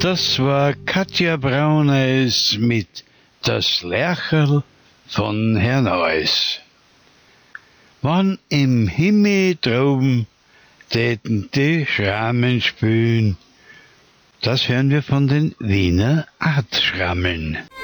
Das war Katja Brauneis mit Das Lercherl von Herneues. Wann im Himmel droben täten die Schrammen spülen, das hören wir von den Wiener Artschrammeln.